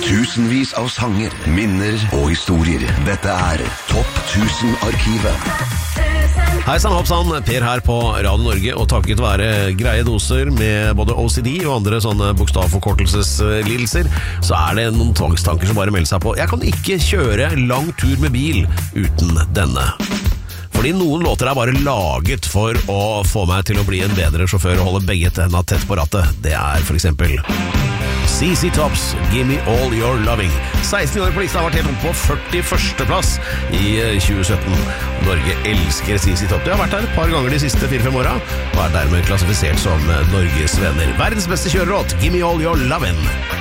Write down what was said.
Tusenvis av sanger, minner og historier. Dette Topp 1000-arkivet. Hei sann, hoppsann, Per her på Radio Norge, og takket være greie doser med både OCD og andre sånne bokstavforkortelseslidelser, så det noen tvangstanker som bare melder seg på. Jeg kan ikke kjøre lang tur med bil uten denne. Fordi noen låter bare laget for å få meg til å bli en bedre sjåfør og holde begge hendene tett på rattet. Det for eksempel ZZ Tops, Give Me All Your Loving. 16 år på lista har vært helt opp på 41. plass i 2017. Norge elsker ZZ Top. De har vært her et par ganger de siste 4-5 åra, og dermed klassifisert som Norges venner. Verdens beste kjørelåt, Give Me All Your Loving.